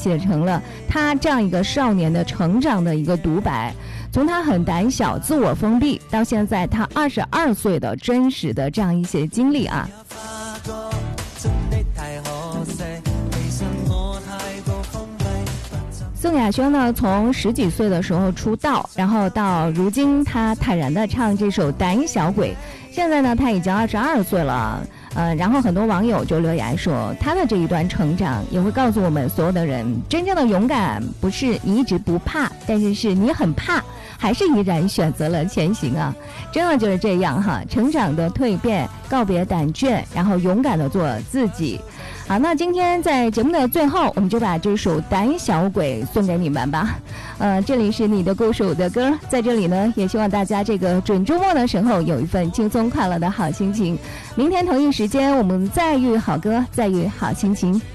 写成了他这样一个少年的成长的一个独白。从他很胆小、自我封闭，到现在他22岁的真实的这样一些经历啊。宋亚轩呢，从10几岁的时候出道，然后到如今他坦然地唱这首《胆小鬼》，现在呢他已经22岁了。然后很多网友就留言说，他的这一段成长也会告诉我们所有的人，真正的勇敢不是你一直不怕，但是是你很怕，还是依然选择了前行啊！真的就是这样哈，成长的蜕变，告别胆怯，然后勇敢的做自己。好，那今天在节目的最后，我们就把这首《胆小鬼》送给你们吧。这里是你的故事我的歌，在这里呢，也希望大家这个准周末的时候有一份轻松快乐的好心情。明天同一时间，我们再遇好歌，再遇好心情。